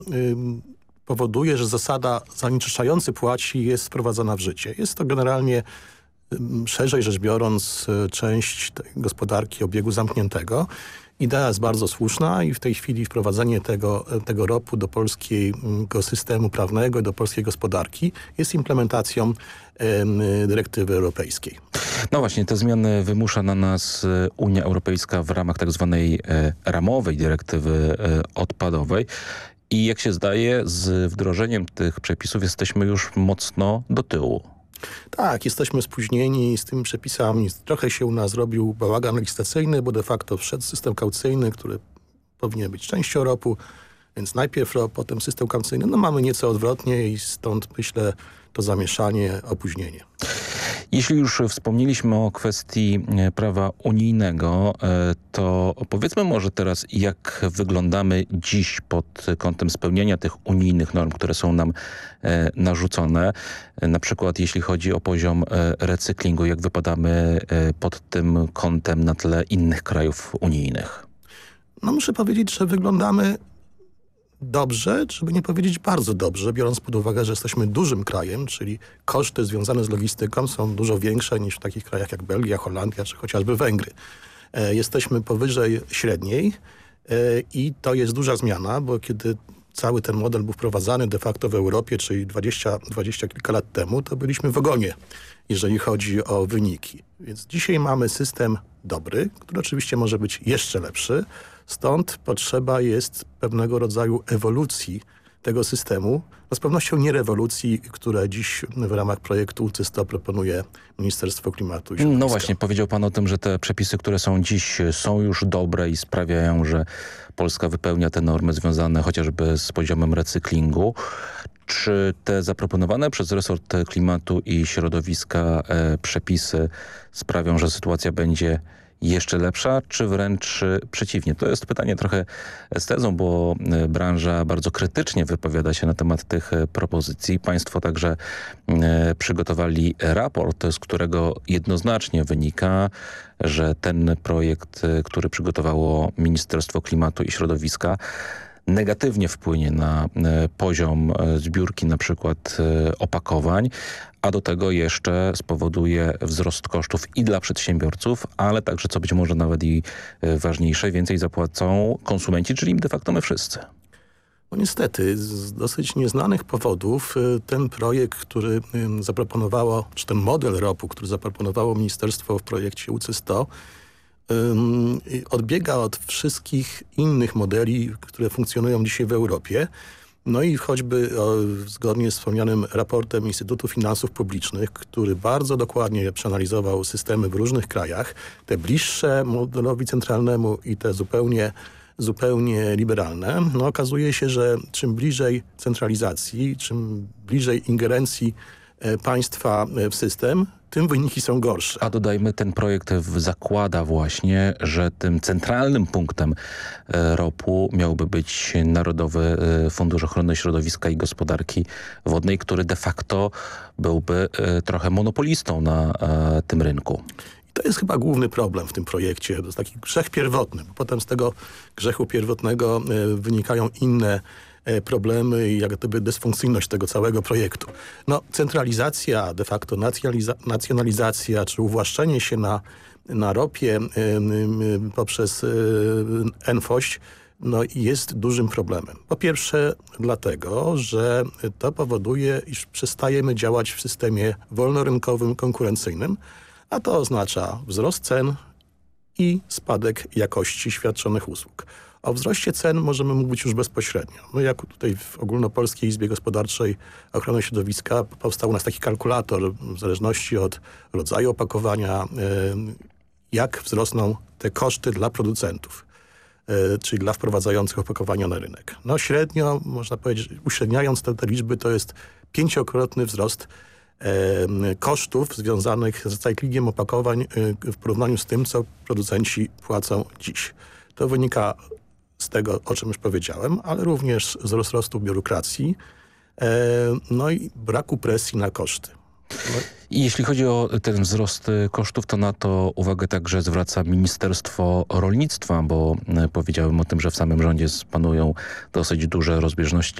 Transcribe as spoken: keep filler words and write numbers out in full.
ym, powoduje, że zasada zanieczyszczający płaci jest wprowadzona w życie. Jest to generalnie, ym, szerzej rzecz biorąc, y, część tej gospodarki obiegu zamkniętego. Idea jest bardzo słuszna i w tej chwili wprowadzenie tego, tego ropu do polskiego systemu prawnego i do polskiej gospodarki jest implementacją y, dyrektywy europejskiej. No właśnie, te zmiany wymusza na nas Unia Europejska w ramach tak zwanej e, ramowej dyrektywy e, odpadowej. I jak się zdaje, z wdrożeniem tych przepisów jesteśmy już mocno do tyłu. Tak, jesteśmy spóźnieni z tymi przepisami. Trochę się u nas zrobił bałagan legislacyjny, bo de facto wszedł system kaucyjny, który powinien być częścią ropu, więc najpierw rop, potem system kaucyjny. No mamy nieco odwrotnie i stąd myślę to zamieszanie, opóźnienie. Jeśli już wspomnieliśmy o kwestii prawa unijnego, to opowiedzmy może teraz, jak wyglądamy dziś pod kątem spełniania tych unijnych norm, które są nam narzucone. Na przykład jeśli chodzi o poziom recyklingu, jak wypadamy pod tym kątem na tle innych krajów unijnych? No muszę powiedzieć, że wyglądamy dobrze, żeby nie powiedzieć bardzo dobrze, biorąc pod uwagę, że jesteśmy dużym krajem, czyli koszty związane z logistyką są dużo większe niż w takich krajach jak Belgia, Holandia czy chociażby Węgry. E, jesteśmy powyżej średniej e, i to jest duża zmiana, bo kiedy cały ten model był wprowadzany de facto w Europie, czyli dwadzieścia, dwadzieścia kilka lat temu, to byliśmy w ogonie, jeżeli chodzi o wyniki. Więc dzisiaj mamy system dobry, który oczywiście może być jeszcze lepszy. Stąd potrzeba jest pewnego rodzaju ewolucji tego systemu. No z pewnością nie rewolucji, które dziś w ramach projektu UCISTO proponuje Ministerstwo Klimatu i Środowiska. No właśnie, powiedział pan o tym, że te przepisy, które są dziś, są już dobre i sprawiają, że Polska wypełnia te normy związane chociażby z poziomem recyklingu. Czy te zaproponowane przez resort klimatu i środowiska e, przepisy sprawią, że sytuacja będzie jeszcze lepsza, czy wręcz przeciwnie? To jest pytanie trochę z tezą, bo branża bardzo krytycznie wypowiada się na temat tych propozycji. Państwo także przygotowali raport, z którego jednoznacznie wynika, że ten projekt, który przygotowało Ministerstwo Klimatu i Środowiska, negatywnie wpłynie na poziom zbiórki na przykład opakowań, a do tego jeszcze spowoduje wzrost kosztów i dla przedsiębiorców, ale także, co być może nawet i ważniejsze, więcej zapłacą konsumenci, czyli de facto my wszyscy. No niestety, z dosyć nieznanych powodów ten projekt, który zaproponowało, czy ten model ropu, który zaproponowało ministerstwo w projekcie UCISTO, odbiega od wszystkich innych modeli, które funkcjonują dzisiaj w Europie. No i choćby o, zgodnie z wspomnianym raportem Instytutu Finansów Publicznych, który bardzo dokładnie przeanalizował systemy w różnych krajach, te bliższe modelowi centralnemu i te zupełnie, zupełnie liberalne, no okazuje się, że czym bliżej centralizacji, czym bliżej ingerencji e, państwa w system, tym wyniki są gorsze. A dodajmy, ten projekt zakłada właśnie, że tym centralnym punktem ropu miałby być Narodowy Fundusz Ochrony Środowiska i Gospodarki Wodnej, który de facto byłby trochę monopolistą na tym rynku. I to jest chyba główny problem w tym projekcie. To jest taki grzech pierwotny. Bo potem z tego grzechu pierwotnego wynikają inne problemy i jak gdyby dysfunkcyjność tego całego projektu. No, centralizacja, de facto nacjonaliza nacjonalizacja, czy uwłaszczenie się na, na ropie y, y, poprzez y, Enfoś, no, jest dużym problemem. Po pierwsze dlatego, że to powoduje, iż przestajemy działać w systemie wolnorynkowym, konkurencyjnym, a to oznacza wzrost cen i spadek jakości świadczonych usług. O wzroście cen możemy mówić już bezpośrednio. My jak tutaj w Ogólnopolskiej Izbie Gospodarczej Ochrony Środowiska powstał u nas taki kalkulator w zależności od rodzaju opakowania, jak wzrosną te koszty dla producentów, czyli dla wprowadzających opakowania na rynek. No średnio, można powiedzieć, uśredniając te, te liczby, to jest pięciokrotny wzrost kosztów związanych z recyklingiem opakowań w porównaniu z tym, co producenci płacą dziś. To wynika z tego, o czym już powiedziałem, ale również z wzrostu biurokracji, e, no i braku presji na koszty. I jeśli chodzi o ten wzrost y, kosztów, to na to uwagę także zwraca Ministerstwo Rolnictwa, bo y, powiedziałem o tym, że w samym rządzie panują dosyć duże rozbieżności